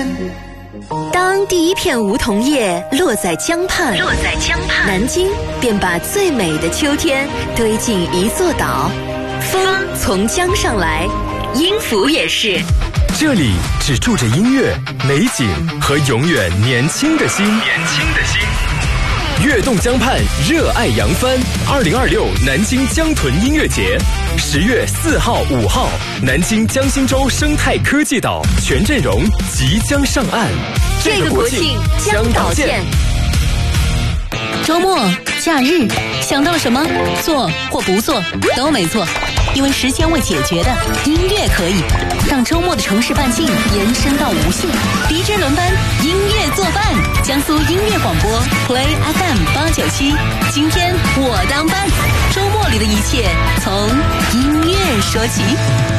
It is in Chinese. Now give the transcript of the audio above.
当第一片梧桐叶落在江畔，南京便把最美的秋天堆进一座岛。风从江上来，音符也是。 这里只住着音乐、美景和永远年轻的心。跃动江畔，热爱扬帆。2026南京江豚音乐节，10月4号、5号，南京江心洲生态科技岛全阵容即将上岸。 这个国庆江岛见。 周末、假日，想到了什么？做或不做都没错，因为时间未解决的音乐可以让周末的城市半径延伸到无限。DJ 轮班，音乐作伴，江苏音乐广播 Play FM 897，今天我当班，周末里的一切从音乐说起。